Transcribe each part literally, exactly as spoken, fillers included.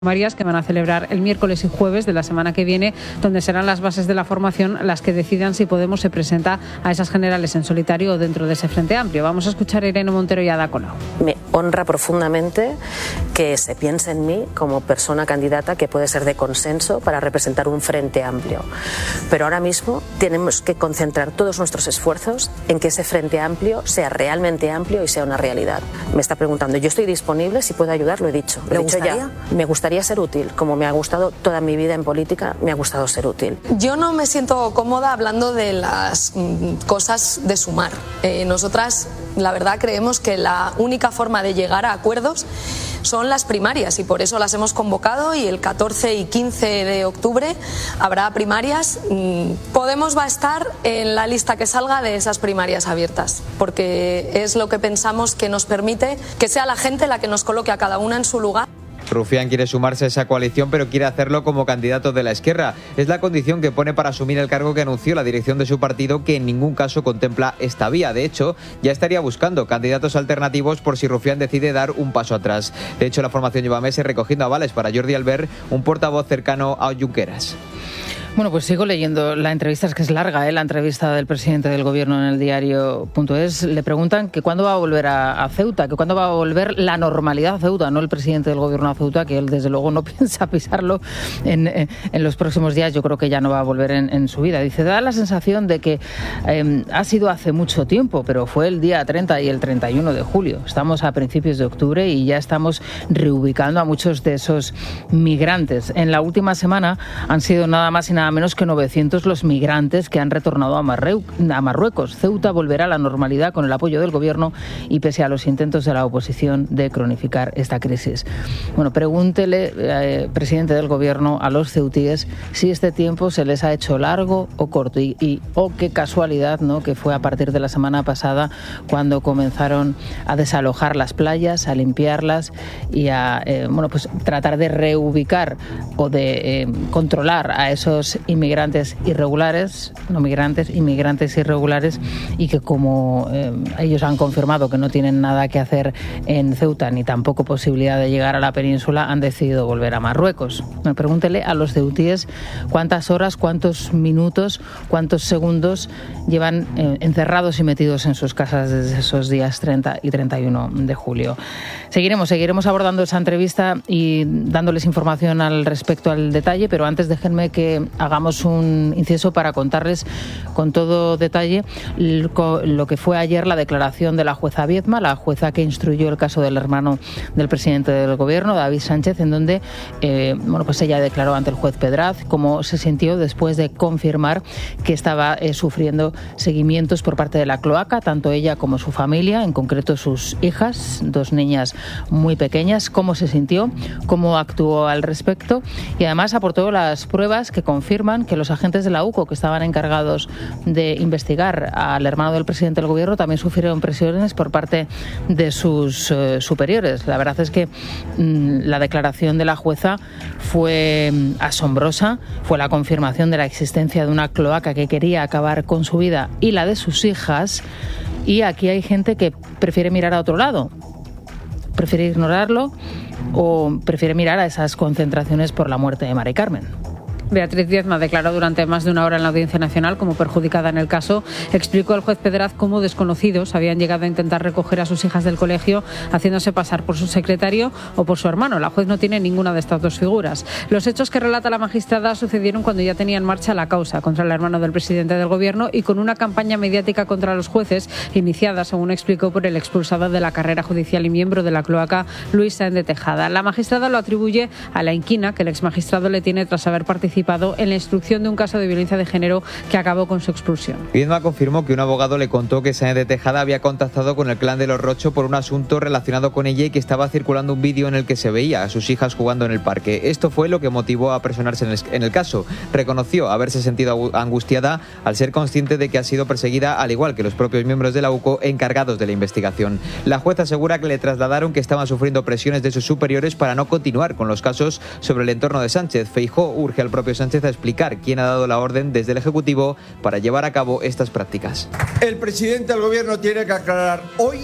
Primarias que van a celebrar el miércoles y jueves de la semana que viene, donde serán las bases de la formación las que decidan si Podemos se presenta a esas generales en solitario o dentro de ese Frente Amplio. Vamos a escuchar a Irene Montero y a Ada Colau. Me honra profundamente que se piense en mí como persona candidata que puede ser de consenso para representar un Frente Amplio. Pero ahora mismo tenemos que concentrar todos nuestros esfuerzos en que ese Frente Amplio sea realmente amplio y sea una realidad. Me está preguntando, yo estoy disponible, si puedo ayudar, lo he dicho. Lo he dicho ya. Me gustaría ser útil, como me ha gustado toda mi vida en política, me ha gustado ser útil. Yo no me siento cómoda hablando de las cosas de sumar. Eh, nosotras, la verdad, creemos que la única forma de llegar a acuerdos son las primarias y por eso las hemos convocado, y el catorce y quince de octubre habrá primarias. Podemos va a estar en la lista que salga de esas primarias abiertas, porque es lo que pensamos que nos permite que sea la gente la que nos coloque a cada una en su lugar. Rufián quiere sumarse a esa coalición, pero quiere hacerlo como candidato de la Esquerra. Es la condición que pone para asumir el cargo que anunció la dirección de su partido, que en ningún caso contempla esta vía. De hecho, ya estaría buscando candidatos alternativos por si Rufián decide dar un paso atrás. De hecho, la formación lleva meses recogiendo avales para Jordi Albert, un portavoz cercano a Junqueras. Bueno, pues sigo leyendo la entrevista, es que es larga, ¿eh? La entrevista del presidente del gobierno en el diario punto es. Le preguntan que cuándo va a volver a, a Ceuta, que cuándo va a volver la normalidad a Ceuta, no el presidente del gobierno a Ceuta, que él desde luego no piensa pisarlo en, en, en los próximos días. Yo creo que ya no va a volver en, en su vida. Dice, da la sensación de que eh, ha sido hace mucho tiempo, pero fue el día treinta y el treinta y uno de julio. Estamos a principios de octubre y ya estamos reubicando a muchos de esos migrantes. En la última semana han sido nada más y nada nada menos que novecientos los migrantes que han retornado a, Marreu- a Marruecos. Ceuta volverá a la normalidad con el apoyo del gobierno y pese a los intentos de la oposición de cronificar esta crisis. Bueno, pregúntele, eh, presidente del gobierno, a los ceutíes si este tiempo se les ha hecho largo o corto y, y oh, qué casualidad, ¿no?, que fue a partir de la semana pasada cuando comenzaron a desalojar las playas, a limpiarlas y a eh, bueno, pues tratar de reubicar o de eh, controlar a esos inmigrantes irregulares, no migrantes, inmigrantes irregulares, y que como eh, ellos han confirmado que no tienen nada que hacer en Ceuta ni tampoco posibilidad de llegar a la península, han decidido volver a Marruecos. Me pregúntele a los ceutíes cuántas horas, cuántos minutos, cuántos segundos llevan eh, encerrados y metidos en sus casas desde esos días treinta y treinta y uno de julio. Seguiremos, seguiremos abordando esa entrevista y dándoles información al respecto al detalle, pero antes déjenme que hagamos un inciso para contarles con todo detalle lo que fue ayer la declaración de la jueza Viedma, la jueza que instruyó el caso del hermano del presidente del gobierno, David Sánchez, en donde eh, bueno, pues ella declaró ante el juez Pedraz cómo se sintió después de confirmar que estaba eh, sufriendo seguimientos por parte de la cloaca, tanto ella como su familia, en concreto sus hijas, dos niñas muy pequeñas, cómo se sintió, cómo actuó al respecto, y además aportó las pruebas que confirman que los agentes de la U C O que estaban encargados de investigar al hermano del presidente del gobierno también sufrieron presiones por parte de sus eh, superiores. La verdad es que mmm, la declaración de la jueza fue mmm, asombrosa, fue la confirmación de la existencia de una cloaca que quería acabar con su vida y la de sus hijas, y aquí hay gente que prefiere mirar a otro lado, prefiere ignorarlo o prefiere mirar a esas concentraciones por la muerte de Mari Carmen. Beatriz Viedma declaró durante más de una hora en la Audiencia Nacional como perjudicada en el caso. Explicó al juez Pedraz cómo desconocidos habían llegado a intentar recoger a sus hijas del colegio haciéndose pasar por su secretario o por su hermano. La juez no tiene ninguna de estas dos figuras. Los hechos que relata la magistrada sucedieron cuando ya tenía en marcha la causa contra el hermano del presidente del gobierno y con una campaña mediática contra los jueces iniciada, según explicó, por el expulsado de la carrera judicial y miembro de la cloaca, Luis Sáenz de Tejada. La magistrada lo atribuye a la inquina que el exmagistrado le tiene tras haber participado en la instrucción de un caso de violencia de género que acabó con su expulsión. Viedma confirmó que un abogado le contó que Sáenz de Tejada había contactado con el clan de los Rocho por un asunto relacionado con ella y que estaba circulando un vídeo en el que se veía a sus hijas jugando en el parque. Esto fue lo que motivó a personarse en el, en el caso. Reconoció haberse sentido angustiada al ser consciente de que ha sido perseguida, al igual que los propios miembros de la U C O encargados de la investigación. La jueza asegura que le trasladaron que estaban sufriendo presiones de sus superiores para no continuar con los casos sobre el entorno de Sánchez. Feijóo urge al propio Sánchez a explicar quién ha dado la orden desde el Ejecutivo para llevar a cabo estas prácticas. El presidente del Gobierno tiene que aclarar hoy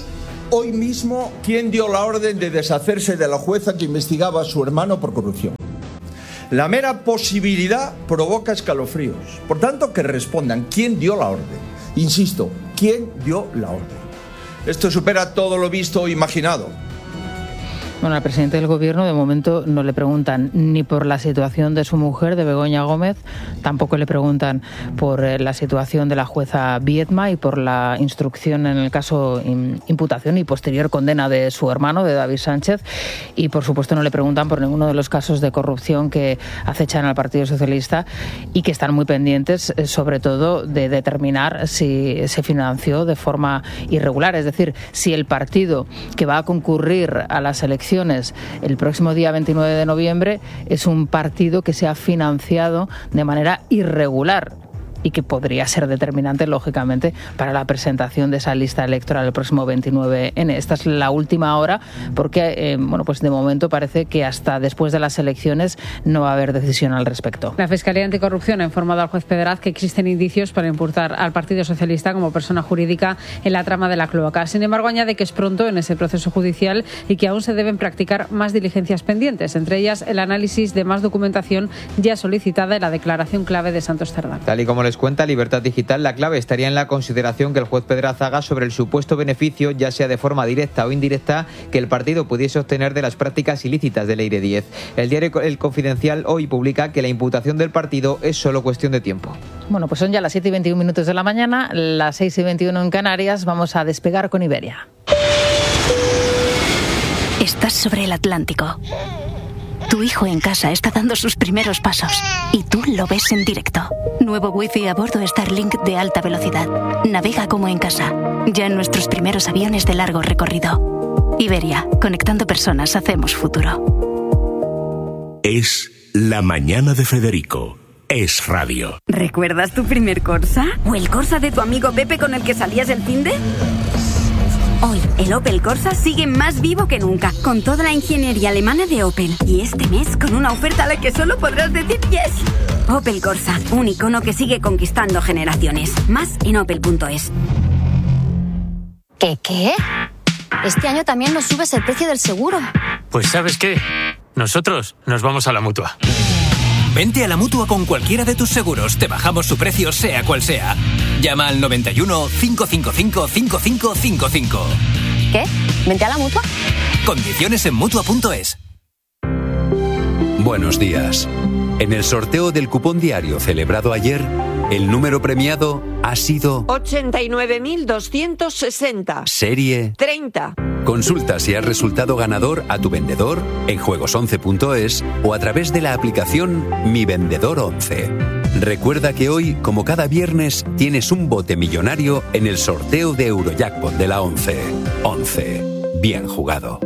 hoy mismo quién dio la orden de deshacerse de la jueza que investigaba a su hermano por corrupción. La mera posibilidad provoca escalofríos. Por tanto, que respondan quién dio la orden. Insisto, quién dio la orden. Esto supera todo lo visto o imaginado. Bueno, al presidente del Gobierno de momento no le preguntan ni por la situación de su mujer, de Begoña Gómez, tampoco le preguntan por la situación de la jueza Biedma y por la instrucción en el caso imputación y posterior condena de su hermano, de David Sánchez, y por supuesto no le preguntan por ninguno de los casos de corrupción que acechan al Partido Socialista y que están muy pendientes, sobre todo, de determinar si se financió de forma irregular, es decir, si el partido que va a concurrir a las elecciones el próximo día veintinueve de noviembre es un partido que se ha financiado de manera irregular y que podría ser determinante, lógicamente, para la presentación de esa lista electoral el próximo veintinueve ene. Esta es la última hora porque, eh, bueno, pues de momento parece que hasta después de las elecciones no va a haber decisión al respecto. La Fiscalía Anticorrupción ha informado al juez Pedraz que existen indicios para imputar al Partido Socialista como persona jurídica en la trama de la cloaca. Sin embargo, añade que es pronto en ese proceso judicial y que aún se deben practicar más diligencias pendientes, entre ellas el análisis de más documentación ya solicitada en la declaración clave de Santos Cerdán. Tal y como les cuenta Libertad Digital, la clave estaría en la consideración que el juez Pedraz haga sobre el supuesto beneficio, ya sea de forma directa o indirecta, que el partido pudiese obtener de las prácticas ilícitas del Eire diez. El diario El Confidencial hoy publica que la imputación del partido es solo cuestión de tiempo. Bueno, pues son ya las siete y veintiún minutos de la mañana, las seis y veintiuno en Canarias. Vamos a despegar con Iberia. Estás sobre el Atlántico. Tu hijo en casa está dando sus primeros pasos y tú lo ves en directo. Nuevo wifi a bordo Starlink de alta velocidad. Navega como en casa. Ya en nuestros primeros aviones de largo recorrido. Iberia, conectando personas, hacemos futuro. Es la mañana de Federico. Es radio. ¿Recuerdas tu primer Corsa? ¿O el Corsa de tu amigo Pepe con el que salías el finde? Hoy, el Opel Corsa sigue más vivo que nunca, con toda la ingeniería alemana de Opel. Y este mes, con una oferta a la que solo podrás decir yes. Opel Corsa, un icono que sigue conquistando generaciones. Más en opel punto es. ¿Qué qué? Este año también nos subes el precio del seguro. Pues ¿sabes qué? Nosotros nos vamos a la Mutua. Vente a la Mutua con cualquiera de tus seguros. Te bajamos su precio, sea cual sea. Llama al noventa y uno, cinco cinco cinco, cinco cinco cinco cinco. ¿Qué? ¿Vente a la Mutua? Condiciones en mutua punto es. Buenos días. En el sorteo del cupón diario celebrado ayer, el número premiado ha sido ochenta y nueve mil doscientos sesenta. Serie treinta. Consulta si has resultado ganador a tu vendedor en juegos once punto es o a través de la aplicación Mi Vendedor once. Recuerda que hoy, como cada viernes, tienes un bote millonario en el sorteo de Eurojackpot de la once. once. Bien jugado.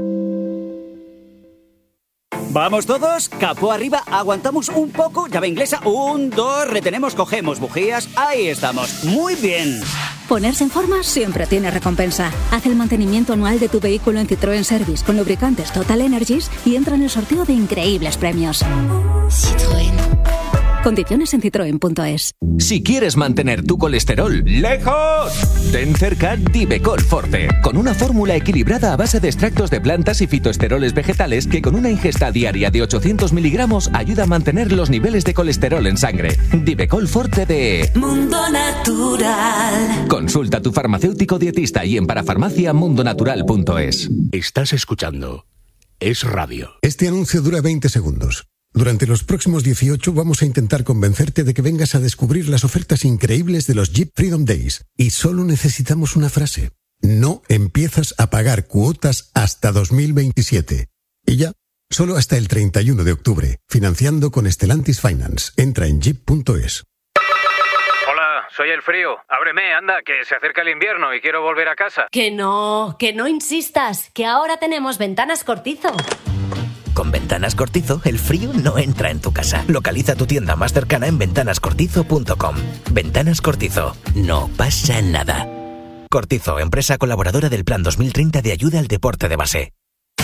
¿Vamos todos? Capó arriba, aguantamos un poco, llave inglesa, un, dos, retenemos, cogemos bujías, ahí estamos, muy bien. Ponerse en forma siempre tiene recompensa. Haz el mantenimiento anual de tu vehículo en Citroën Service con lubricantes Total Energies y entra en el sorteo de increíbles premios. Citroën. Condiciones en citroen punto es. Si quieres mantener tu colesterol lejos, ten cerca Divecol Forte, con una fórmula equilibrada a base de extractos de plantas y fitoesteroles vegetales que con una ingesta diaria de ochocientos miligramos ayuda a mantener los niveles de colesterol en sangre. Divecol Forte de Mundo Natural. Consulta a tu farmacéutico dietista y en parafarmacia mundo natural punto es. Estás escuchando Es Radio. Este anuncio dura veinte segundos. Durante los próximos dieciocho vamos a intentar convencerte de que vengas a descubrir las ofertas increíbles de los Jeep Freedom Days. Y solo necesitamos una frase. No empiezas a pagar cuotas hasta dos mil veintisiete. Y ya, solo hasta el treinta y uno de octubre. Financiando con Stellantis Finance. Entra en jeep punto es. Hola, soy el frío. Ábreme, anda, que se acerca el invierno y quiero volver a casa. Que no, que no insistas, que ahora tenemos Ventanas Cortizo. Con Ventanas Cortizo, el frío no entra en tu casa. Localiza tu tienda más cercana en ventanas cortizo punto com. Ventanas Cortizo. No pasa nada. Cortizo, empresa colaboradora del Plan dos mil treinta de ayuda al deporte de base.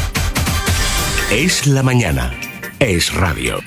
Es la mañana. Es radio.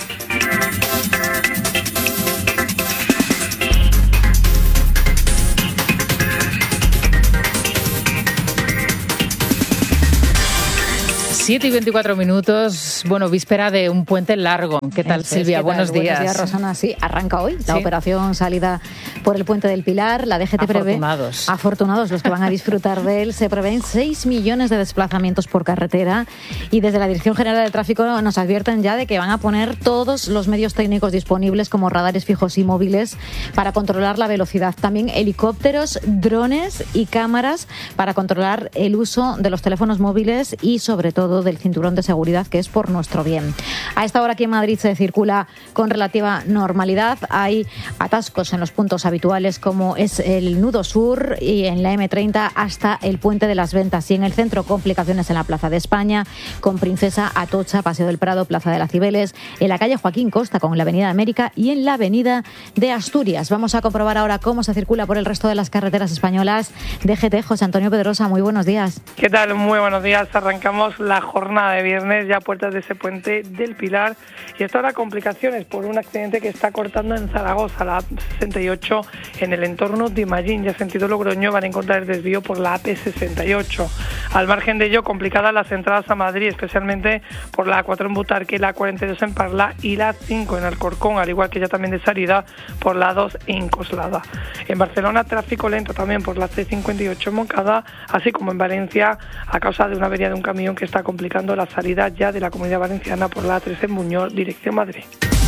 siete y veinticuatro minutos, bueno, víspera de un puente largo. ¿Qué tal, Eso Silvia? Es, ¿qué tal? Buenos días. Buenos días, Rosana. Sí, arranca hoy la Sí. operación salida por el puente del Pilar. La D G T prevé... Afortunados. Afortunados los que van a disfrutar de él. Se prevén seis millones de desplazamientos por carretera y desde la Dirección General de Tráfico nos advierten ya de que van a poner todos los medios técnicos disponibles como radares fijos y móviles para controlar la velocidad. También helicópteros, drones y cámaras para controlar el uso de los teléfonos móviles y sobre todo del cinturón de seguridad, que es por nuestro bien. A esta hora aquí en Madrid se circula con relativa normalidad. Hay atascos en los puntos habituales como es el nudo sur y en la eme treinta hasta el puente de las Ventas, y en el centro complicaciones en la Plaza de España con Princesa, Atocha, Paseo del Prado, Plaza de las Cibeles, en la calle Joaquín Costa con la Avenida América y en la Avenida de Asturias. Vamos a comprobar ahora cómo se circula por el resto de las carreteras españolas. D G T, José Antonio Pedrosa, muy buenos días. ¿Qué tal? Muy buenos días. Arrancamos la jornada de viernes ya a puertas de ese puente del Pilar, y hasta ahora complicaciones por un accidente que está cortando en Zaragoza, la A P sesenta y ocho, en el entorno de Mallín, ya sentido Logroño, van a encontrar el desvío por la A P sesenta y ocho. Al margen de ello, complicadas las entradas a Madrid, especialmente por la A cuatro en Butarque, la A cuarenta y dos en Parla y la A cinco en Alcorcón, al igual que ya también de salida por la A dos en Coslada. En Barcelona, tráfico lento también por la C cincuenta y ocho en Moncada, así como en Valencia, a causa de una avería de un camión que está complicando la salida ya de la Comunidad Valenciana por la A tres en Buñol, dirección Madrid.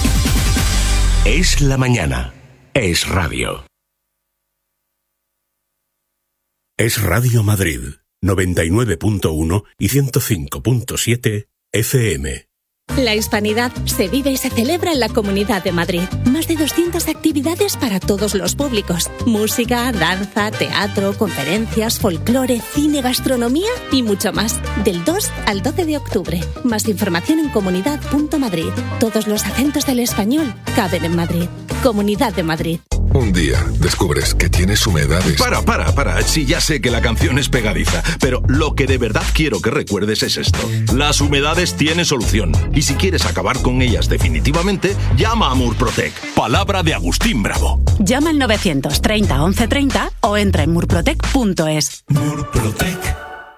Es la mañana. Es radio. Es Radio Madrid, noventa y nueve punto uno y ciento cinco punto siete F M. La hispanidad se vive y se celebra en la Comunidad de Madrid. Más de doscientas actividades para todos los públicos. Música, danza, teatro, conferencias, folclore, cine, gastronomía y mucho más. Del dos al doce de octubre. Más información en comunidad punto madrid. Todos los acentos del español caben en Madrid. Comunidad de Madrid. Un día descubres que tienes humedades. Para, para, para. Sí, ya sé que la canción es pegadiza, pero lo que de verdad quiero que recuerdes es esto. Las humedades tienen solución. Y si quieres acabar con ellas definitivamente, llama a Murprotec. Palabra de Agustín Bravo. Llama al novecientos treinta once treinta o entra en murprotec punto es. Murprotec.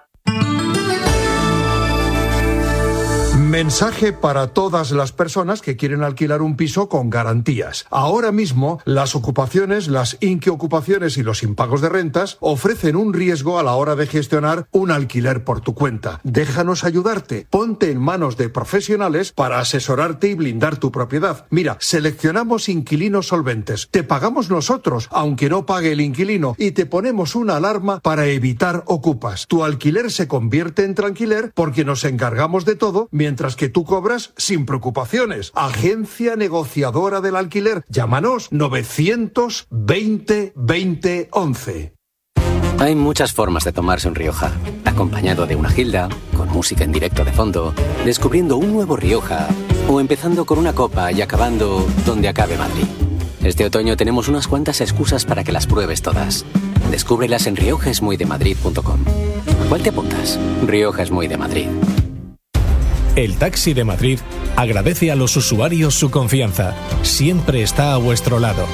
Mensaje para todas las personas que quieren alquilar un piso con garantías. Ahora mismo, las ocupaciones, las inquiocupaciones y los impagos de rentas ofrecen un riesgo a la hora de gestionar un alquiler por tu cuenta. Déjanos ayudarte. Ponte en manos de profesionales para asesorarte y blindar tu propiedad. Mira, seleccionamos inquilinos solventes. Te pagamos nosotros, aunque no pague el inquilino, y te ponemos una alarma para evitar ocupas. Tu alquiler se convierte en tranquiler porque nos encargamos de todo mientras que tú cobras sin preocupaciones. Agencia negociadora del alquiler. Llámanos novecientos veinte veinte once. Hay muchas formas de tomarse un Rioja. Acompañado de una gilda, con música en directo de fondo, descubriendo un nuevo Rioja, o empezando con una copa y acabando donde acabe Madrid. Este otoño tenemos unas cuantas excusas para que las pruebes todas. Descúbrelas en rioja es muy de madrid punto com. ¿A cuál te apuntas? Rioja es muy de Madrid. El Taxi de Madrid agradece a los usuarios su confianza. Siempre está a vuestro lado.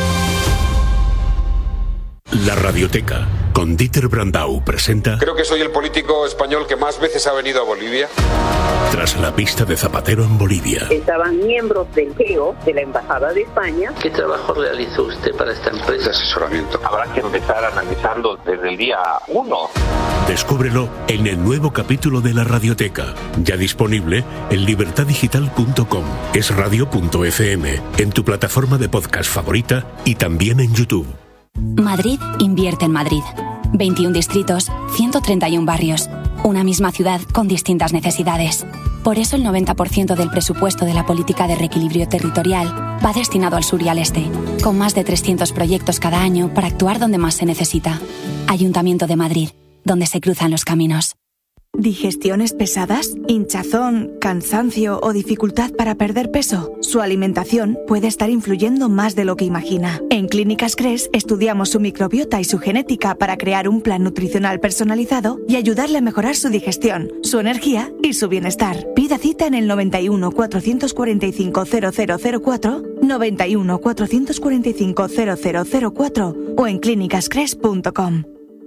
La Radioteca, con Dieter Brandau, presenta... Creo que soy el político español que más veces ha venido a Bolivia. Tras la pista de Zapatero en Bolivia. Estaban miembros del G E O, de la Embajada de España. ¿Qué trabajo realizó usted para esta empresa? De asesoramiento. Habrá que empezar analizando desde el día uno. Descúbrelo en el nuevo capítulo de La Radioteca, ya disponible en libertad digital punto com, es radio punto efe eme, en tu plataforma de podcast favorita y también en YouTube. Madrid invierte en Madrid. veintiún distritos, ciento treinta y uno barrios. Una misma ciudad con distintas necesidades. Por eso el noventa por ciento del presupuesto de la política de reequilibrio territorial va destinado al sur y al este, con más de trescientos proyectos cada año para actuar donde más se necesita. Ayuntamiento de Madrid, donde se cruzan los caminos. ¿Digestiones pesadas? ¿Hinchazón, cansancio o dificultad para perder peso? Su alimentación puede estar influyendo más de lo que imagina. En Clínicas Cres estudiamos su microbiota y su genética para crear un plan nutricional personalizado y ayudarle a mejorar su digestión, su energía y su bienestar. Pida cita en el noventa y uno, cuatrocientos cuarenta y cinco, cero cero cero cuatro, noventa y uno, cuatrocientos cuarenta y cinco, cero cero cero cuatro o en clínicas cres punto com.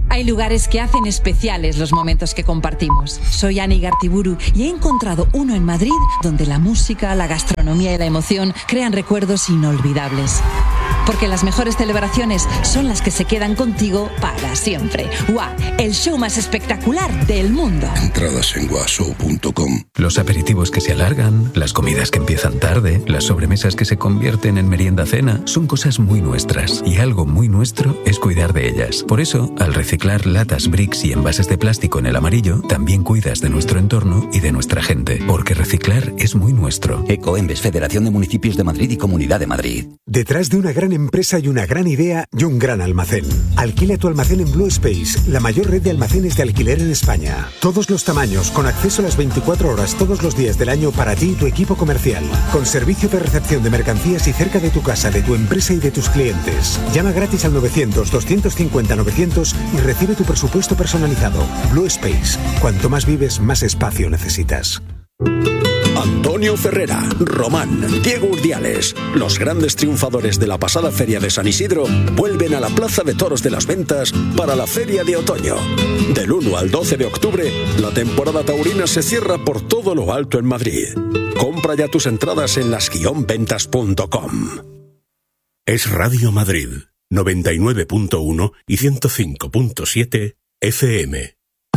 Hay lugares que hacen especiales los momentos que compartimos. Soy Ani Gartiburu y he encontrado uno en Madrid donde la música, la gastronomía y la emoción crean recuerdos inolvidables. Porque las mejores celebraciones son las que se quedan contigo para siempre. W A, el show más espectacular del mundo. Entradas en guashow punto com. Los aperitivos que se alargan, las comidas que empiezan tarde, las sobremesas que se convierten en merienda-cena, son cosas muy nuestras. Y algo muy nuestro es cuidar de ellas. Por eso, al reciclar latas, bricks y envases de plástico en el amarillo, también cuidas de nuestro entorno y de nuestra gente. Porque reciclar es muy nuestro. Ecoembes, Federación de Municipios de Madrid y Comunidad de Madrid. Detrás de una gran empresa y una gran idea y un gran almacén. Alquila tu almacén en Blue Space, la mayor red de almacenes de alquiler en España. Todos los tamaños, con acceso a las veinticuatro horas todos los días del año para ti y tu equipo comercial. Con servicio de recepción de mercancías y cerca de tu casa, de tu empresa y de tus clientes. Llama gratis al novecientos, doscientos cincuenta, novecientos y recibe tu presupuesto personalizado. Blue Space. Cuanto más vives, más espacio necesitas. Antonio Ferrera, Román, Diego Urdiales, los grandes triunfadores de la pasada Feria de San Isidro, vuelven a la Plaza de Toros de las Ventas para la Feria de Otoño. Del uno al doce de octubre, la temporada taurina se cierra por todo lo alto en Madrid. Compra ya tus entradas en las guion ventas punto com. Es Radio Madrid, noventa y nueve punto uno y ciento cinco punto siete F M.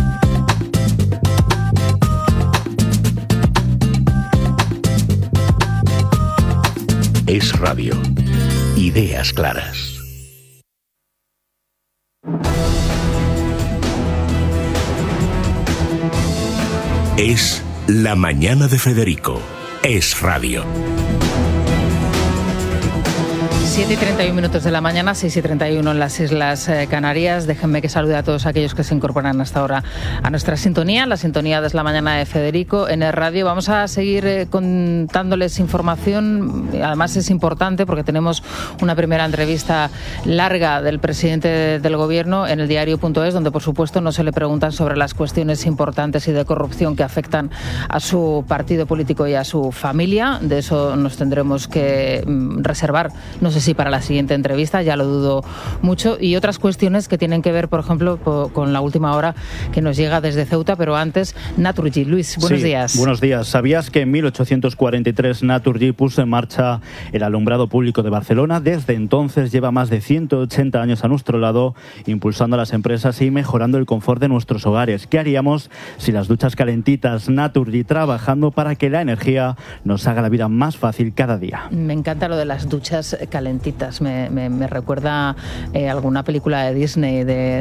Es radio. Ideas claras. Es La Mañana de Federico. Es radio. siete y treinta y uno minutos de la mañana, seis y treinta y uno en las Islas eh, Canarias. Déjenme que salude a todos aquellos que se incorporan hasta ahora a nuestra sintonía. La sintonía de La Mañana de Federico en el radio. Vamos a seguir eh, contándoles información. Además es importante porque tenemos una primera entrevista larga del presidente del Gobierno en el diario punto es, donde por supuesto no se le preguntan sobre las cuestiones importantes y de corrupción que afectan a su partido político y a su familia. De eso nos tendremos que mm, reservar, no sé si para la siguiente entrevista, ya lo dudo mucho, y otras cuestiones que tienen que ver, por ejemplo, con la última hora que nos llega desde Ceuta, pero antes, Naturgy. Luis, buenos sí, días. Buenos días. ¿Sabías que en mil ochocientos cuarenta y tres Naturgy puso en marcha el alumbrado público de Barcelona? Desde entonces lleva más de ciento ochenta años a nuestro lado, impulsando a las empresas y mejorando el confort de nuestros hogares. ¿Qué haríamos si las duchas calentitas? Naturgy trabajando para que la energía nos haga la vida más fácil cada día. Me encanta lo de las duchas calentitas. Me, me, me recuerda eh, alguna película de Disney, de,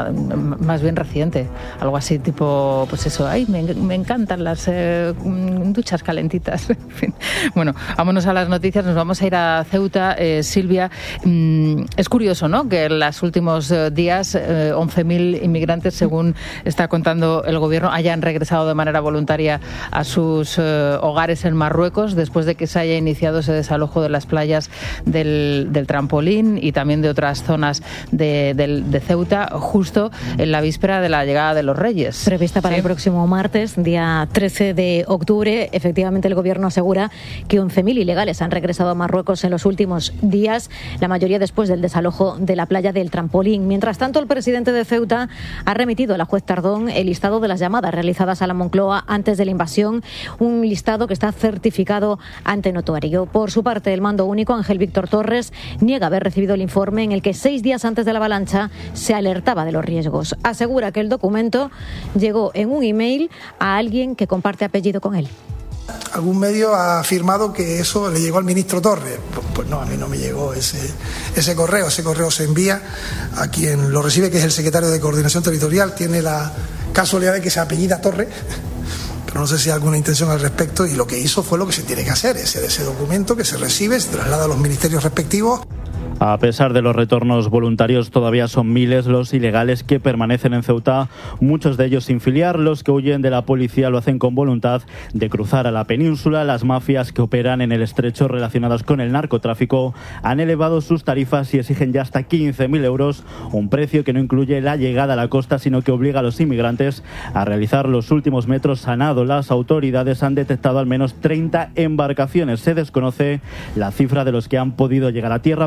más bien reciente, algo así tipo, pues eso, ay, me, me encantan las eh, duchas calentitas. En fin. Bueno, vámonos a las noticias, nos vamos a ir a Ceuta. Eh, Silvia, mm, es curioso, ¿no?, que en los últimos días eh, once mil inmigrantes, según está contando el Gobierno, hayan regresado de manera voluntaria a sus eh, hogares en Marruecos después de que se haya iniciado ese desalojo de las playas del Del, del Trampolín y también de otras zonas de, de, de Ceuta, justo en la víspera de la llegada de los Reyes. Prevista para ¿Sí? el próximo martes, día trece de octubre. Efectivamente, el Gobierno asegura que once mil ilegales han regresado a Marruecos en los últimos días, la mayoría después del desalojo de la playa del Trampolín. Mientras tanto, el presidente de Ceuta ha remitido a la juez Tardón el listado de las llamadas realizadas a la Moncloa antes de la invasión, un listado que está certificado ante notario. Por su parte, el mando único, Ángel Víctor Torres, niega haber recibido el informe en el que seis días antes de la avalancha se alertaba de los riesgos. Asegura que el documento llegó en un email a alguien que comparte apellido con él. Algún medio ha afirmado que eso le llegó al ministro Torres. Pues, pues no, a mí no me llegó ese, ese correo. Ese correo se envía a quien lo recibe, que es el secretario de Coordinación Territorial. Tiene la casualidad de que se apellida Torres, pero no sé si hay alguna intención al respecto, y lo que hizo fue lo que se tiene que hacer, ese, ese documento que se recibe, se traslada a los ministerios respectivos. A pesar de los retornos voluntarios, todavía son miles los ilegales que permanecen en Ceuta, muchos de ellos sin filiar. Los que huyen de la policía lo hacen con voluntad de cruzar a la península. Las mafias que operan en el estrecho relacionadas con el narcotráfico han elevado sus tarifas y exigen ya hasta quince mil euros, un precio que no incluye la llegada a la costa, sino que obliga a los inmigrantes a realizar los últimos metros a nado. Las autoridades han detectado al menos treinta embarcaciones. Se desconoce la cifra de los que han podido llegar a tierra, pero el cálculo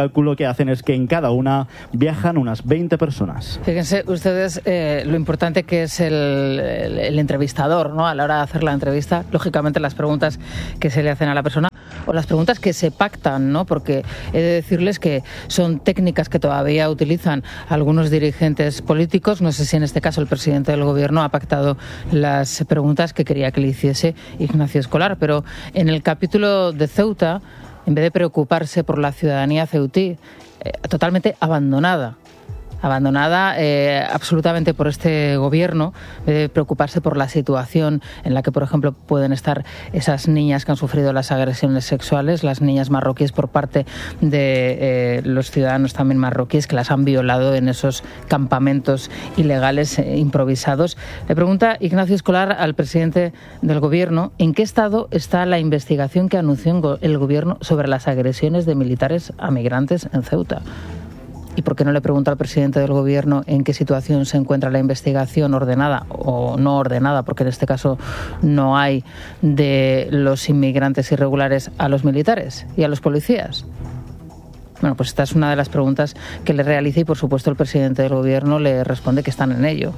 cálculo que hacen es que en cada una viajan unas veinte personas. Fíjense ustedes eh, lo importante que es el, el, el entrevistador, ¿no? A la hora de hacer la entrevista, lógicamente las preguntas que se le hacen a la persona o las preguntas que se pactan, ¿no? Porque he de decirles que son técnicas que todavía utilizan algunos dirigentes políticos. No sé si en este caso el presidente del gobierno ha pactado las preguntas que quería que le hiciese Ignacio Escolar, pero en el capítulo de Ceuta, en vez de preocuparse por la ciudadanía ceutí, eh, totalmente abandonada, abandonada eh, absolutamente por este gobierno, de preocuparse por la situación en la que, por ejemplo, pueden estar esas niñas que han sufrido las agresiones sexuales, las niñas marroquíes por parte de eh, los ciudadanos también marroquíes que las han violado en esos campamentos ilegales eh, improvisados. Le pregunta Ignacio Escolar al presidente del gobierno en qué estado está la investigación que anunció el gobierno sobre las agresiones de militares a migrantes en Ceuta. ¿Y por qué no le pregunta al presidente del gobierno en qué situación se encuentra la investigación ordenada o no ordenada, porque en este caso no hay, de los inmigrantes irregulares a los militares y a los policías? Bueno, pues esta es una de las preguntas que le realiza y, por supuesto, el presidente del gobierno le responde que están en ello.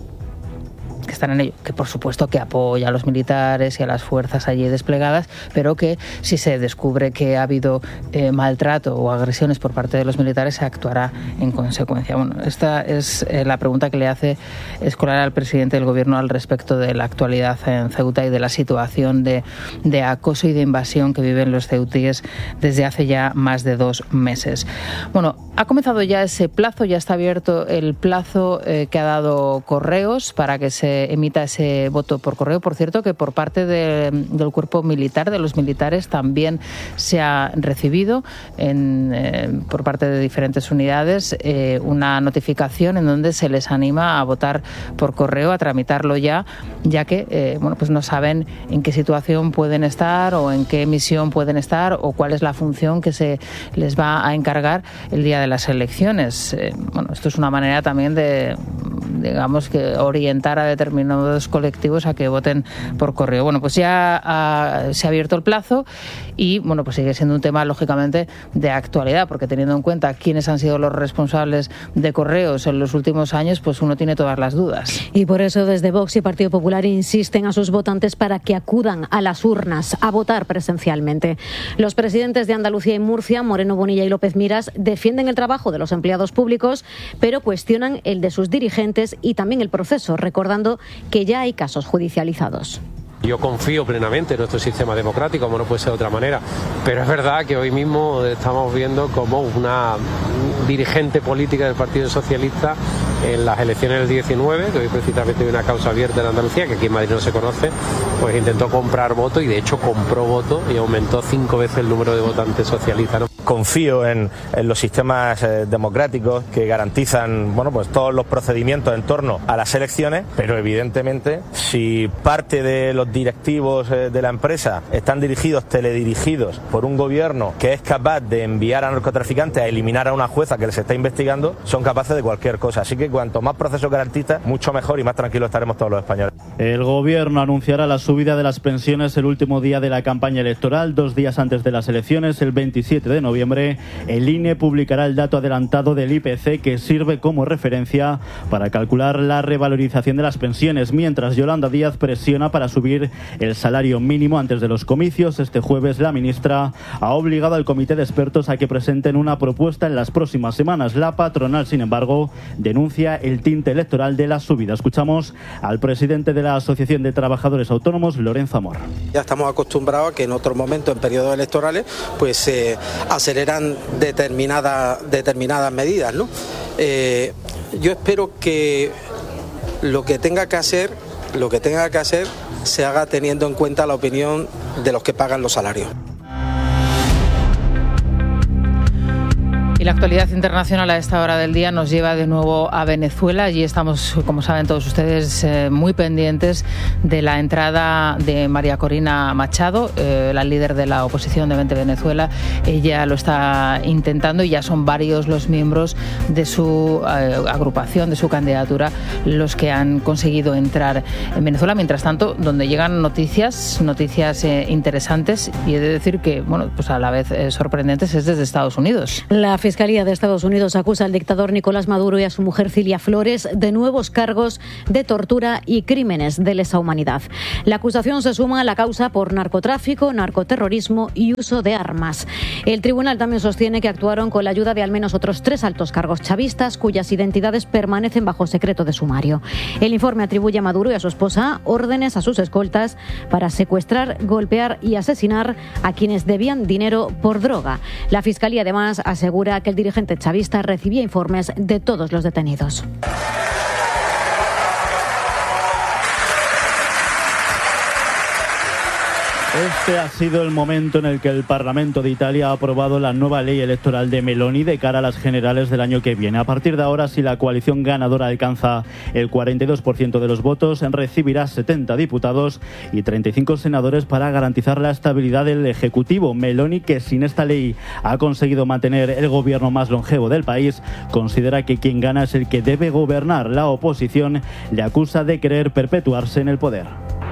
que están en ello, que por supuesto que apoya a los militares y a las fuerzas allí desplegadas, pero que si se descubre que ha habido eh, maltrato o agresiones por parte de los militares, se actuará en consecuencia. Bueno, esta es eh, la pregunta que le hace Escolar al presidente del gobierno al respecto de la actualidad en Ceuta y de la situación de, de acoso y de invasión que viven los ceutíes desde hace ya más de dos meses. Bueno, ha comenzado ya ese plazo, ya está abierto el plazo eh, que ha dado Correos para que se emita ese voto por correo. Por cierto, que por parte de, del cuerpo militar, de los militares, también se ha recibido en, eh, por parte de diferentes unidades eh, una notificación en donde se les anima a votar por correo, a tramitarlo ya, ya que eh, bueno, pues no saben en qué situación pueden estar o en qué misión pueden estar o cuál es la función que se les va a encargar el día de las elecciones. Eh, bueno, esto es una manera también de, digamos, que orientar a determinados colectivos a que voten por correo. Bueno, pues ya ha, se ha abierto el plazo y, bueno, pues sigue siendo un tema, lógicamente, de actualidad, porque teniendo en cuenta quiénes han sido los responsables de Correos en los últimos años, pues uno tiene todas las dudas. Y por eso desde Vox y Partido Popular insisten a sus votantes para que acudan a las urnas a votar presencialmente. Los presidentes de Andalucía y Murcia, Moreno Bonilla y López Miras, defienden el trabajo de los empleados públicos, pero cuestionan el de sus dirigentes y también el proceso, recordando que ya hay casos judicializados. Yo confío plenamente en nuestro sistema democrático, como no puede ser de otra manera, pero es verdad que hoy mismo estamos viendo como una dirigente política del Partido Socialista en las elecciones del diecinueve, que hoy precisamente hay una causa abierta en Andalucía, que aquí en Madrid no se conoce, pues intentó comprar votos y de hecho compró votos y aumentó cinco veces el número de votantes socialistas, ¿no? Confío en, en los sistemas eh, democráticos que garantizan, bueno, pues todos los procedimientos en torno a las elecciones, pero evidentemente si parte de los directivos eh, de la empresa están dirigidos, teledirigidos por un gobierno que es capaz de enviar a narcotraficantes a eliminar a una jueza que les está investigando, son capaces de cualquier cosa. Así que cuanto más procesos garantistas, mucho mejor y más tranquilos estaremos todos los españoles. El gobierno anunciará la subida de las pensiones el último día de la campaña electoral, dos días antes de las elecciones, el veintisiete de noviembre. El I N E publicará el dato adelantado del I P C que sirve como referencia para calcular la revalorización de las pensiones, mientras Yolanda Díaz presiona para subir el salario mínimo antes de los comicios. Este jueves la ministra ha obligado al comité de expertos a que presenten una propuesta en las próximas semanas. La patronal, sin embargo, denuncia el tinte electoral de la subida. Escuchamos al presidente de la Asociación de Trabajadores Autónomos, Lorenzo Amor. Ya estamos acostumbrados a que en otros momentos, en periodos electorales, pues se eh, aceleran determinadas, determinadas medidas, ¿no? Eh, yo espero que lo que tenga que hacer, lo que tenga que hacer se haga teniendo en cuenta la opinión de los que pagan los salarios. Y la actualidad internacional a esta hora del día nos lleva de nuevo a Venezuela. Allí estamos, como saben todos ustedes, eh, muy pendientes de la entrada de María Corina Machado, eh, la líder de la oposición de Vente Venezuela. Ella lo está intentando y ya son varios los miembros de su eh, agrupación, de su candidatura, los que han conseguido entrar en Venezuela. Mientras tanto, donde llegan noticias, noticias eh, interesantes, y he de decir que, bueno, pues a la vez eh, sorprendentes, es desde Estados Unidos. La Fiscalía de Estados Unidos acusa al dictador Nicolás Maduro y a su mujer Cilia Flores de nuevos cargos de tortura y crímenes de lesa humanidad. La acusación se suma a la causa por narcotráfico, narcoterrorismo y uso de armas. El tribunal también sostiene que actuaron con la ayuda de al menos otros tres altos cargos chavistas cuyas identidades permanecen bajo secreto de sumario. El informe atribuye a Maduro y a su esposa órdenes a sus escoltas para secuestrar, golpear y asesinar a quienes debían dinero por droga. La Fiscalía además asegura que el dirigente chavista recibía informes de todos los detenidos. Este ha sido el momento en el que el Parlamento de Italia ha aprobado la nueva ley electoral de Meloni de cara a las generales del año que viene. A partir de ahora, si la coalición ganadora alcanza el cuarenta y dos por ciento de los votos, recibirá setenta diputados y treinta y cinco senadores para garantizar la estabilidad del Ejecutivo. Meloni, que sin esta ley ha conseguido mantener el gobierno más longevo del país, considera que quien gana es el que debe gobernar. La oposición le acusa de querer perpetuarse en el poder.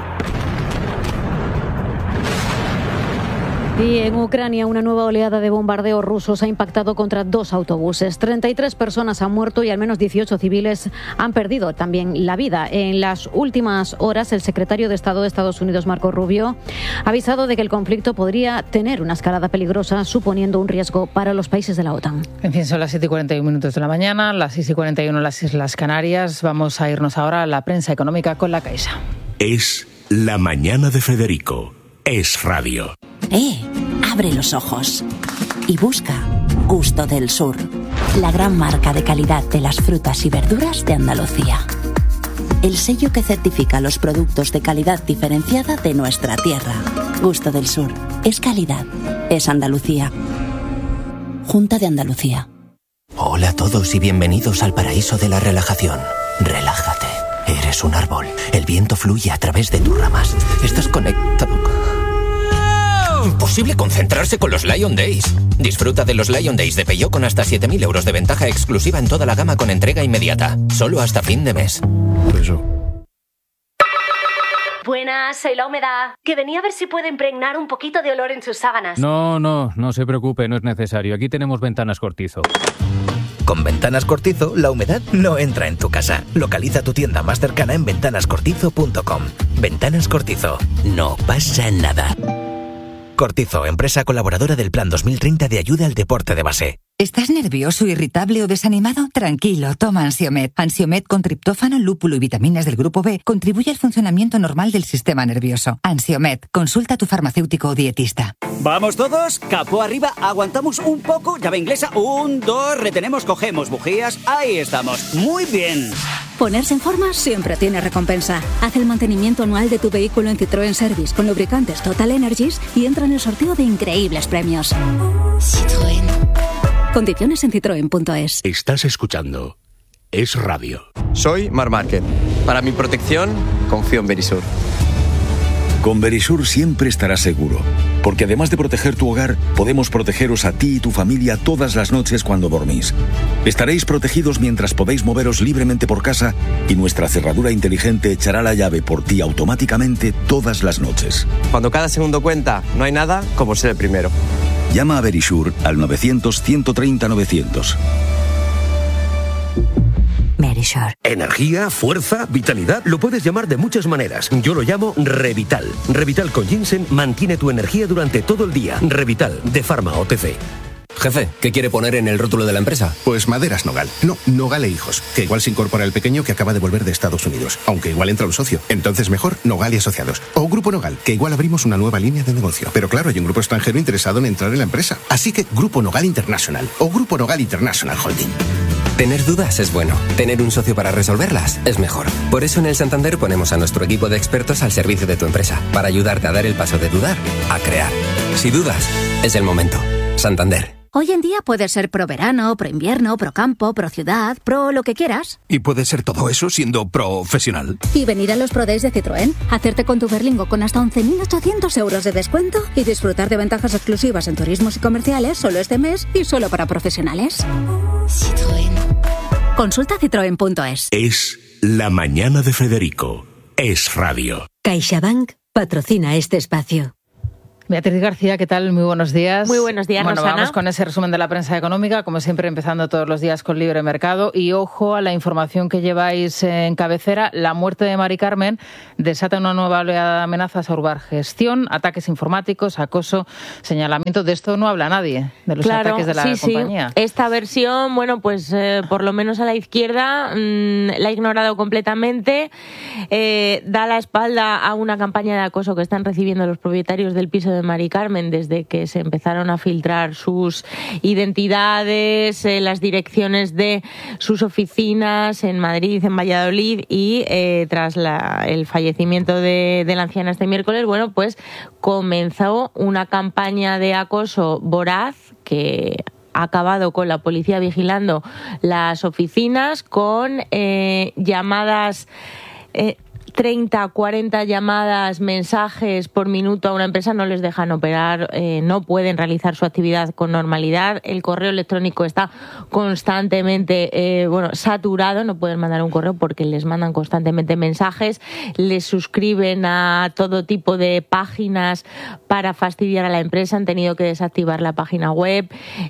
Y en Ucrania, una nueva oleada de bombardeos rusos ha impactado contra dos autobuses. treinta y tres personas han muerto y al menos dieciocho civiles han perdido también la vida. En las últimas horas, el secretario de Estado de Estados Unidos, Marco Rubio, ha avisado de que el conflicto podría tener una escalada peligrosa, suponiendo un riesgo para los países de la OTAN. En fin, son las siete y cuarenta y uno minutos de la mañana, las seis y cuarenta y uno en las Islas Canarias. Vamos a irnos ahora a la prensa económica con La Caixa. Es La Mañana de Federico. Es radio. ¡Eh! Abre los ojos y busca Gusto del Sur, la gran marca de calidad de las frutas y verduras de Andalucía. El sello que certifica los productos de calidad diferenciada de nuestra tierra. Gusto del Sur. Es calidad. Es Andalucía. Junta de Andalucía. Hola a todos y bienvenidos al paraíso de la relajación. Relájate. Eres un árbol. El viento fluye a través de tus ramas. Estás conectado. Imposible concentrarse con los Lion Days. Disfruta de los Lion Days de Peugeot con hasta siete mil euros de ventaja exclusiva en toda la gama con entrega inmediata. Solo hasta fin de mes. Eso. Buenas, soy La Humedad. Que venía a ver si puede impregnar un poquito de olor en sus sábanas. No, no, no se preocupe, no es necesario. Aquí tenemos Ventanas Cortizo. Con Ventanas Cortizo, la humedad no entra en tu casa. Localiza tu tienda más cercana en ventanas cortizo punto com. Ventanas Cortizo. No pasa nada. Cortizo, empresa colaboradora del Plan dos mil treinta de ayuda al deporte de base. ¿Estás nervioso, irritable o desanimado? Tranquilo, toma Ansiomed. Ansiomed con triptófano, lúpulo y vitaminas del grupo B contribuye al funcionamiento normal del sistema nervioso. Ansiomed, consulta a tu farmacéutico o dietista. ¿Vamos todos? Capó arriba, aguantamos un poco, llave inglesa, un, dos, retenemos, cogemos bujías, ahí estamos. Muy bien. Ponerse en forma siempre tiene recompensa. Haz el mantenimiento anual de tu vehículo en Citroën Service con lubricantes Total Energies y entra en el sorteo de increíbles premios. Citroën. Condiciones en citroen punto es. Estás escuchando Es Radio. Soy Mar Márquez. Para mi protección, confío en Verisur. Con Verisur siempre estarás seguro, porque además de proteger tu hogar, podemos protegeros a ti y tu familia todas las noches cuando dormís. Estaréis protegidos mientras podéis moveros libremente por casa y nuestra cerradura inteligente echará la llave por ti automáticamente todas las noches. Cuando cada segundo cuenta, no hay nada como ser el primero. Llama a Verisur al novecientos, ciento treinta, novecientos. Verisur. Energía, fuerza, vitalidad, lo puedes llamar de muchas maneras. Yo lo llamo Revital. Revital con ginseng mantiene tu energía durante todo el día. Revital, de Pharma O T C. Jefe, ¿qué quiere poner en el rótulo de la empresa? Pues Maderas Nogal. No, Nogal e Hijos. Que igual se incorpora el pequeño que acaba de volver de Estados Unidos. Aunque igual entra un socio. Entonces mejor Nogal y Asociados. O Grupo Nogal, que igual abrimos una nueva línea de negocio. Pero claro, hay un grupo extranjero interesado en entrar en la empresa. Así que Grupo Nogal International. O Grupo Nogal International Holding. Tener dudas es bueno. Tener un socio para resolverlas es mejor. Por eso en el Santander ponemos a nuestro equipo de expertos al servicio de tu empresa. Para ayudarte a dar el paso de dudar a crear. Si dudas, es el momento. Santander. Hoy en día puedes ser pro verano, pro invierno, pro campo, pro ciudad, pro lo que quieras. ¿Y puedes ser todo eso siendo profesional? Y venir a los Pro Days de Citroën, hacerte con tu Berlingo con hasta once mil ochocientos euros de descuento y disfrutar de ventajas exclusivas en turismos y comerciales solo este mes y solo para profesionales. Citroën. Consulta citroen punto es. Es La Mañana de Federico. Es radio. CaixaBank patrocina este espacio. Beatriz García, ¿qué tal? Muy buenos días. Muy buenos días, Bueno, Rosana. vamos con ese resumen de la prensa económica, como siempre empezando todos los días con Libre Mercado. Y ojo a la información que lleváis en cabecera. La muerte de Mari Carmen desata una nueva oleada de amenazas a Urbanigestión, ataques informáticos, acoso, señalamiento. De esto no habla nadie, de los claro, ataques de la sí, compañía. Sí. Esta versión, bueno, pues eh, por lo menos a la izquierda mmm, la ha ignorado completamente. Eh, da la espalda a una campaña de acoso que están recibiendo los propietarios del piso de Mari Carmen desde que se empezaron a filtrar sus identidades, eh, las direcciones de sus oficinas en Madrid, en Valladolid y eh, tras la, el fallecimiento de, de la anciana este miércoles, bueno, pues comenzó una campaña de acoso voraz que ha acabado con la policía vigilando las oficinas, con eh, llamadas... Eh, treinta, cuarenta llamadas, mensajes por minuto a una empresa, no les dejan operar, eh, no pueden realizar su actividad con normalidad. El correo electrónico está constantemente eh, bueno, saturado, no pueden mandar un correo porque les mandan constantemente mensajes, les suscriben a todo tipo de páginas para fastidiar a la empresa, han tenido que desactivar la página web.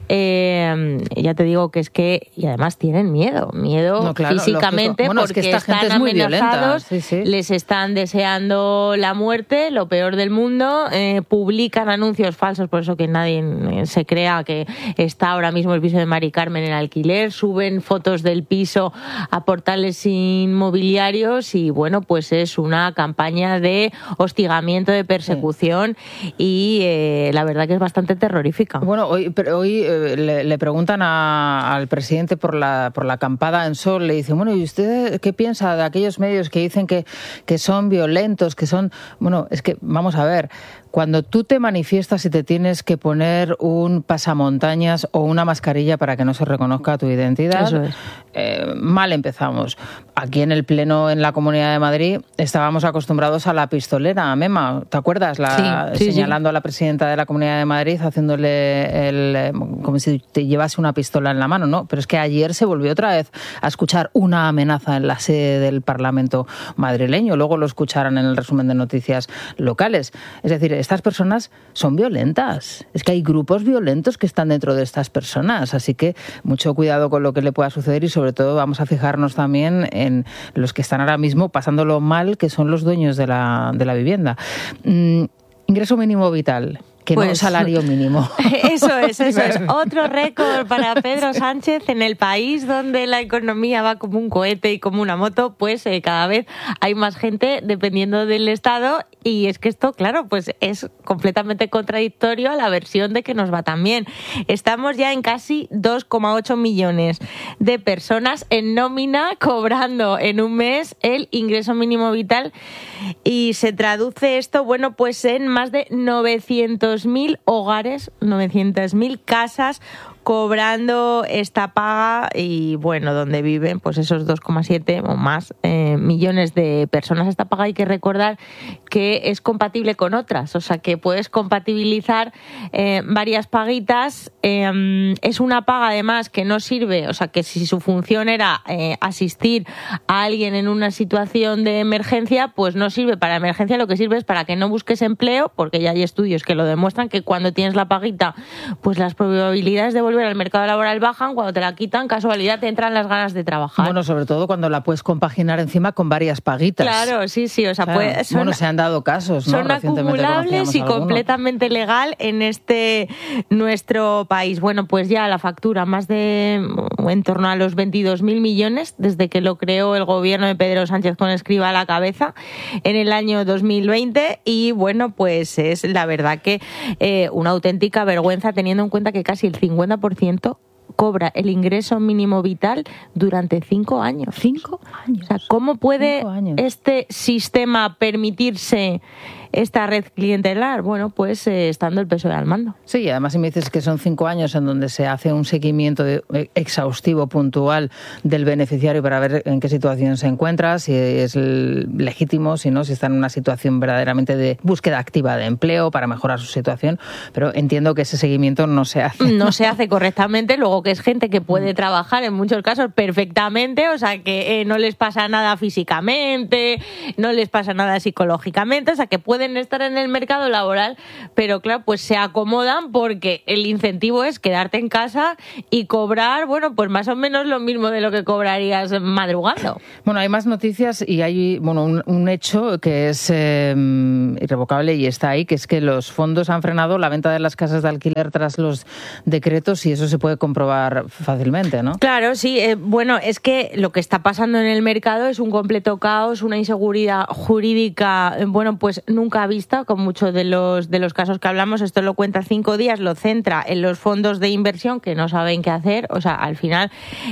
Eh, ya te digo que es que, y además tienen miedo, miedo no, claro, físicamente, bueno, porque es que esta están gente es muy amenazados. Sí, sí. Les están deseando la muerte, lo peor del mundo, eh, publican anuncios falsos, por eso que nadie se crea que está ahora mismo el piso de Mari Carmen en alquiler, suben fotos del piso a portales inmobiliarios y bueno, pues es una campaña de hostigamiento, de persecución sí. y eh, la verdad que es bastante terrorífica. Bueno, hoy, pero hoy eh, le, le preguntan a, al presidente por la, por la acampada en Sol, le dicen, bueno, ¿y usted qué piensa de aquellos medios que dicen que que son violentos, que son... Bueno, es que, vamos a ver, cuando tú te manifiestas y te tienes que poner un pasamontañas o una mascarilla para que no se reconozca tu identidad, Eso es. eh, mal empezamos. Aquí en el Pleno, en la Comunidad de Madrid, estábamos acostumbrados a la pistolera, Mema, ¿te acuerdas? La, sí, sí, señalando sí. a la presidenta de la Comunidad de Madrid, haciéndole el, como si te llevase una pistola en la mano, ¿no? Pero es que ayer se volvió otra vez a escuchar una amenaza en la sede del Parlamento madrileño. Luego lo escucharán en el resumen de noticias locales. Es decir, estas personas son violentas. Es que hay grupos violentos que están dentro de estas personas. Así que mucho cuidado con lo que le pueda suceder y sobre todo vamos a fijarnos también en los que están ahora mismo pasándolo mal, que son los dueños de la, de la vivienda. Mm, ingreso mínimo vital. Que pues, no salario mínimo. Eso es, eso es. Otro récord para Pedro Sánchez en el país donde la economía va como un cohete y como una moto, pues eh, cada vez hay más gente dependiendo del Estado y es que esto, claro, pues es completamente contradictorio a la versión de que nos va tan bien. Estamos ya en casi dos coma ocho millones de personas en nómina cobrando en un mes el ingreso mínimo vital y se traduce esto, bueno, pues en más de novecientos mil hogares, novecientas mil casas cobrando esta paga y bueno, donde viven pues esos dos coma siete o más eh, millones de personas. Esta paga hay que recordar que es compatible con otras, o sea que puedes compatibilizar eh, varias paguitas. Eh, es una paga además que no sirve, o sea que si su función era eh, asistir a alguien en una situación de emergencia, pues no sirve para emergencia, lo que sirve es para que no busques empleo, porque ya hay estudios que lo demuestran, que cuando tienes la paguita pues las probabilidades de volver al mercado laboral bajan, cuando te la quitan, casualidad, te entran las ganas de trabajar. Bueno, sobre todo cuando la puedes compaginar encima con varias paguitas. Claro, sí, sí, o sea, claro. pues, son, bueno, se han dado casos, ¿no? Son acumulables y alguno. completamente legal en este nuestro país. Bueno, pues ya la factura, más de en torno a los veintidós mil millones desde que lo creó el gobierno de Pedro Sánchez con Escrivá a la cabeza en el año dos mil veinte y bueno, pues es la verdad que eh, una auténtica vergüenza teniendo en cuenta que casi el cincuenta por ciento cobra el ingreso mínimo vital durante cinco años. Cinco años. O sea, ¿cómo puede este sistema permitirse esta red clientelar? Bueno, pues eh, estando el P S O E al mando. Sí, y además si me dices que son cinco años en donde se hace un seguimiento de, exhaustivo, puntual del beneficiario para ver en qué situación se encuentra, si es legítimo, si no, si está en una situación verdaderamente de búsqueda activa de empleo para mejorar su situación, pero entiendo que ese seguimiento no se hace. No se hace correctamente, luego que es gente que puede trabajar en muchos casos perfectamente, o sea que eh, no les pasa nada físicamente, no les pasa nada psicológicamente, o sea que pueden estar en el mercado laboral, pero claro, pues se acomodan porque el incentivo es quedarte en casa y cobrar, bueno, pues más o menos lo mismo de lo que cobrarías madrugando. Bueno, hay más noticias y hay bueno un, un hecho que es eh, irrevocable y está ahí, que es que los fondos han frenado la venta de las casas de alquiler tras los decretos y eso se puede comprobar fácilmente, ¿no? Claro, sí. Eh, bueno, es que lo que está pasando en el mercado es un completo caos, una inseguridad jurídica, bueno, pues nunca vista, con muchos de los de los casos que hablamos. Esto lo cuenta Cinco Días, lo centra en los fondos de inversión que no saben qué hacer. O sea, al final,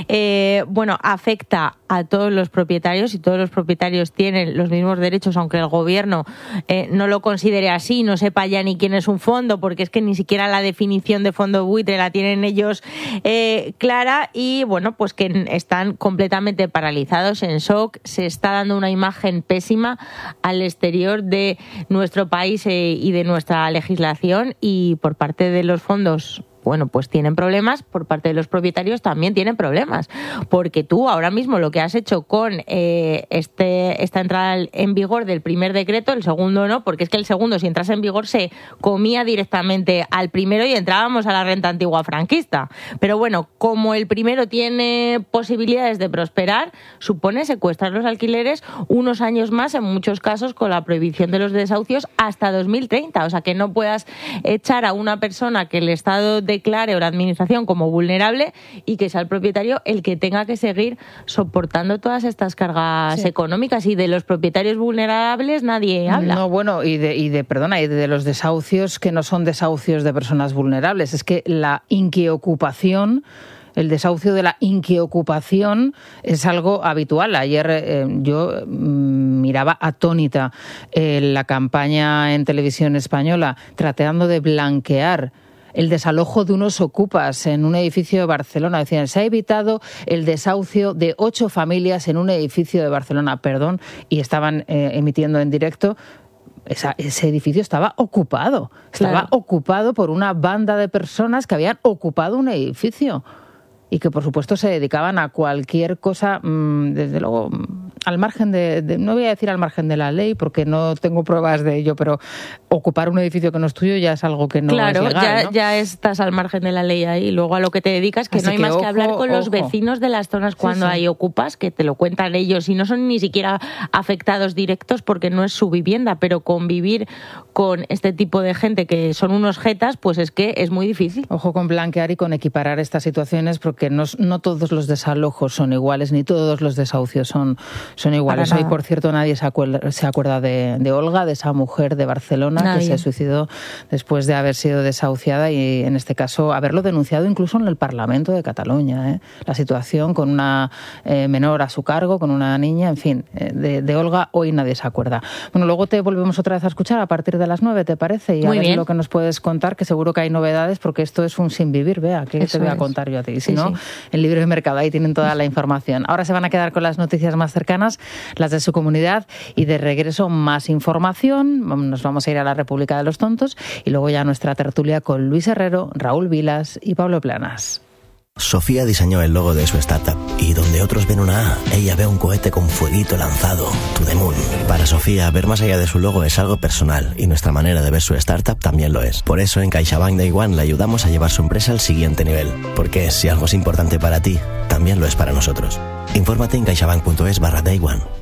eh, bueno, afecta a todos los propietarios y todos los propietarios tienen los mismos derechos, aunque el gobierno eh, no lo considere así, no sepa ya ni quién es un fondo, porque es que ni siquiera la definición de fondo buitre la tienen ellos eh, clara y, bueno, pues que están completamente paralizados, en shock. Se está dando una imagen pésima al exterior de nuestro país eh, y de nuestra legislación, y por parte de los fondos, bueno, pues tienen problemas, por parte de los propietarios también tienen problemas, porque tú ahora mismo lo que has hecho con eh, este esta entrada en vigor del primer decreto, el segundo no, porque es que el segundo, si entrase en vigor, se comía directamente al primero y entrábamos a la renta antigua franquista. Pero bueno, como el primero tiene posibilidades de prosperar, supone secuestrar los alquileres unos años más, en muchos casos con la prohibición de los desahucios hasta dos mil treinta. O sea, que no puedas echar a una persona que el Estado declare o la administración como vulnerable y que sea el propietario el que tenga que seguir soportando todas estas cargas sí. económicas, y de los propietarios vulnerables nadie habla. No, bueno, y de, y de perdona, y de los desahucios que no son desahucios de personas vulnerables. Es que la inquiocupación, el desahucio de la inquiocupación es algo habitual. Ayer eh, yo mm, miraba atónita eh, la campaña en televisión española tratando de blanquear el desalojo de unos ocupas en un edificio de Barcelona. Decían, se ha evitado el desahucio de ocho familias en un edificio de Barcelona. Perdón, y estaban eh, emitiendo en directo. Esa, ese edificio estaba ocupado. Estaba claro. ocupado por una banda de personas que habían ocupado un edificio y que, por supuesto, se dedicaban a cualquier cosa, mmm, desde luego, al margen de, de... No voy a decir al margen de la ley, porque no tengo pruebas de ello, pero ocupar un edificio que no es tuyo ya es algo que no claro, es legal, ya, ¿no? ya estás al margen de la ley ahí. Luego a lo que te dedicas, que Así no hay que más ojo, que hablar con ojo. los vecinos de las zonas cuando sí, sí. hay ocupas, que te lo cuentan ellos, y no son ni siquiera afectados directos porque no es su vivienda, pero convivir con este tipo de gente que son unos jetas, pues es que es muy difícil. Ojo con blanquear y con equiparar estas situaciones, porque no, no todos los desalojos son iguales, ni todos los desahucios son, son iguales. Hoy, por cierto, nadie se acuerda, se acuerda de, de Olga, de esa mujer de Barcelona nadie. que se suicidó después de haber sido desahuciada y, en este caso, haberlo denunciado incluso en el Parlamento de Cataluña. ¿eh? La situación con una eh, menor a su cargo, con una niña, en fin, eh, de, de Olga hoy nadie se acuerda. Bueno, luego te volvemos otra vez a escuchar a partir de las nueve, ¿te parece? Y Muy a ver bien. lo que nos puedes contar, que seguro que hay novedades, porque esto es un sin vivir, vea, que Eso te voy a contar yo a ti. Si sí, no, sí. el Libre Mercado, ahí tienen toda la información. Ahora se van a quedar con las noticias más cercanas, las de su comunidad, y de regreso más información. Nos vamos a ir a la República de los Tontos y luego ya nuestra tertulia con Luis Herrero, Raúl Vilas y Pablo Planas. Sofía diseñó el logo de su startup y donde otros ven una A, ella ve un cohete con fueguito lanzado, To The Moon. Para Sofía, ver más allá de su logo es algo personal y nuestra manera de ver su startup también lo es. Por eso en CaixaBank Day One le ayudamos a llevar su empresa al siguiente nivel. Porque si algo es importante para ti, también lo es para nosotros. Infórmate en caixabank punto es barra Day One.